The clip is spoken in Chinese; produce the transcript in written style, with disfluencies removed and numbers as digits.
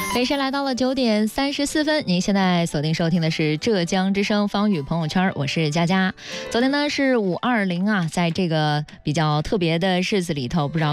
北时来到了9点34分，您现在锁定收听的是浙江之声方宇朋友圈，我是佳佳。昨天呢是520啊，在这个比较特别的日子里头，不知道